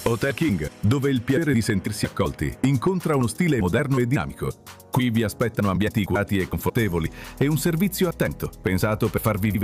Hotel King, dove il piacere di sentirsi accolti incontra uno stile moderno e dinamico. Qui vi aspettano ambienti curati e confortevoli e un servizio attento, pensato per farvi vivere